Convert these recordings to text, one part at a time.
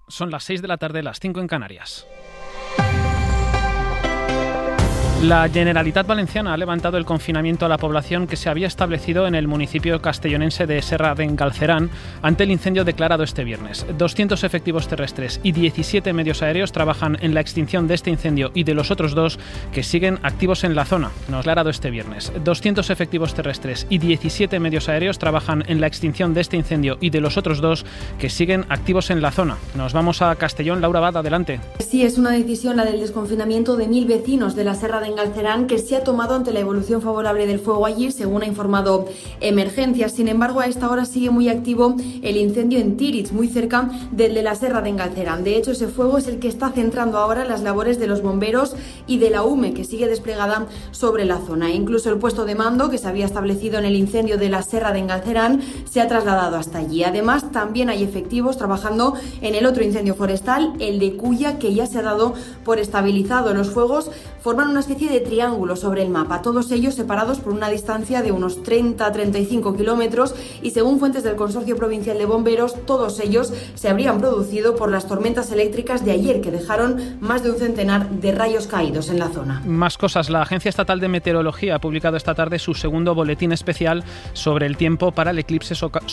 Son las 6 de la tarde, las 5 en Canarias. La Generalitat Valenciana ha levantado el confinamiento a la población que se había establecido en el municipio castellonense de Serra d'en Galceran ante el incendio declarado este viernes. 200 efectivos terrestres y 17 medios aéreos trabajan en la extinción de este incendio y de los otros dos que siguen activos en la zona. Nos declarado este viernes. 200 efectivos terrestres y 17 medios aéreos trabajan en la extinción de este incendio y de los otros dos que siguen activos en la zona. Nos vamos a Castellón. Laura Abad, adelante. Sí, es una decisión la del desconfinamiento de 1.000 vecinos de la Serra d'en Galceran que se ha tomado ante la evolución favorable del fuego allí, según ha informado Emergencias. Sin embargo, a esta hora sigue muy activo el incendio en Tíritz, muy cerca del de la Serra d'en Galceran. De hecho, ese fuego es el que está centrando ahora las labores de los bomberos y de la UME, que sigue desplegada sobre la zona. Incluso el puesto de mando que se había establecido en el incendio de la Serra d'en Galceran se ha trasladado hasta allí. Además, también hay efectivos trabajando en el otro incendio forestal, el de Culla, que ya se ha dado por estabilizado. Los fuegos forman una especie de triángulo sobre el mapa, todos ellos separados por una distancia de unos 30-35 kilómetros y según fuentes del Consorcio Provincial de Bomberos, todos ellos se habrían producido por las tormentas eléctricas de ayer que dejaron más de un centenar de rayos caídos en la zona. Más cosas. La Agencia Estatal de Meteorología ha publicado esta tarde su segundo boletín especial sobre el tiempo para el eclipse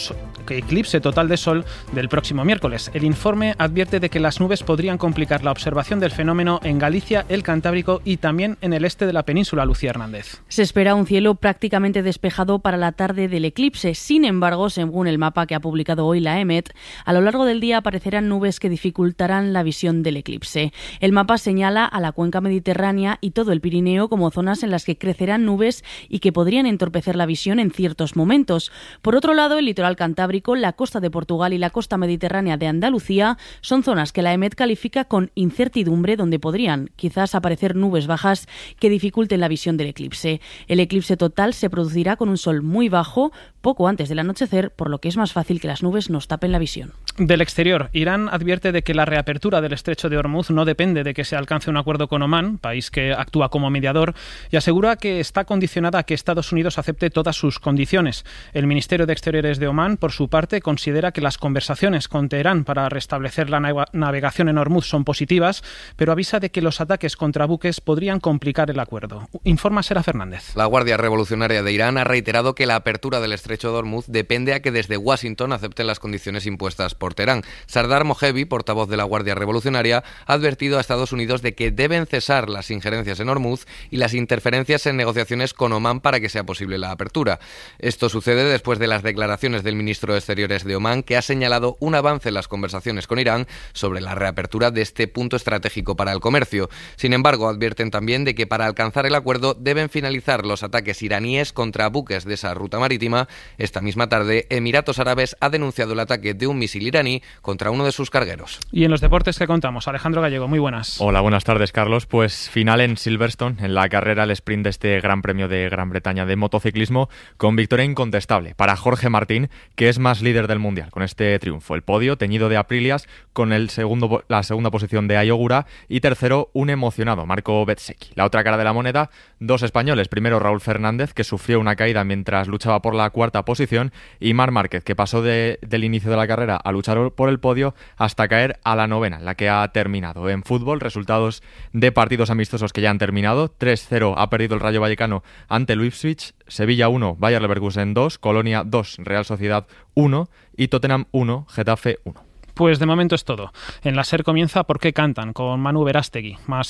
total de sol del próximo miércoles. El informe advierte de que las nubes podrían complicar la observación del fenómeno en Galicia, el Cantábrico y también en el este de la península. Lucía Hernández. Se espera un cielo prácticamente despejado para la tarde del eclipse. Sin embargo, según el mapa que ha publicado hoy la EMET, a lo largo del día aparecerán nubes que dificultarán la visión del eclipse. El mapa señala a la cuenca mediterránea y todo el Pirineo como zonas en las que crecerán nubes y que podrían entorpecer la visión en ciertos momentos. Por otro lado, el litoral cantábrico, la costa de Portugal y la costa mediterránea de Andalucía son zonas que la EMET califica con incertidumbre, donde podrían quizás aparecer nubes bajas que dificulten la visión del eclipse. El eclipse total se producirá con un sol muy bajo, poco antes del anochecer, por lo que es más fácil que las nubes nos tapen la visión. Del exterior, Irán advierte de que la reapertura del estrecho de Hormuz no depende de que se alcance un acuerdo con Omán, país que actúa como mediador, y asegura que está condicionada a que Estados Unidos acepte todas sus condiciones. El Ministerio de Exteriores de Omán, por su parte, considera que las conversaciones con Teherán para restablecer la navegación en Hormuz son positivas, pero avisa de que los ataques contra buques podrían complicar el acuerdo. Informa Sera Fernández. La Guardia Revolucionaria de Irán ha reiterado que la apertura del estrecho de Hormuz depende a que desde Washington acepten las condiciones impuestas por Teherán. Sardar Mohebi, portavoz de la Guardia Revolucionaria, ha advertido a Estados Unidos de que deben cesar las injerencias en Hormuz y las interferencias en negociaciones con Omán para que sea posible la apertura. Esto sucede después de las declaraciones del ministro de Exteriores de Omán, que ha señalado un avance en las conversaciones con Irán sobre la reapertura de este punto estratégico para el comercio. Sin embargo, advierten también de que para alcanzar el acuerdo deben finalizar los ataques iraníes contra buques de esa ruta marítima. Esta misma tarde, Emiratos Árabes ha denunciado el ataque de un misil iraní contra uno de sus cargueros. Y en los deportes que contamos, Alejandro Gallego, muy buenas. Hola, buenas tardes, Carlos. Pues final en Silverstone, en la carrera al sprint de este Gran Premio de Gran Bretaña de motociclismo, con victoria incontestable para Jorge Martín, que es más líder del Mundial con este triunfo. El podio, teñido de Aprilias, con la segunda posición de Ayogura y tercero, un emocionado Marco Bezzecchi. La otra cara de la moneda, dos españoles. Primero Raúl Fernández, que sufrió una caída mientras luchaba por la cuarta posición, y Marc Márquez, que pasó del inicio de la carrera a luchar por el podio hasta caer a la novena, la que ha terminado. En fútbol, resultados de partidos amistosos que ya han terminado. 3-0 ha perdido el Rayo Vallecano ante el Ipswich, Sevilla 1, Bayer Leverkusen 2, Colonia 2, Real Sociedad 1 y Tottenham 1, Getafe 1. Pues de momento es todo. En la SER comienza ¿Por qué cantan? Con Manu Verástegui. Más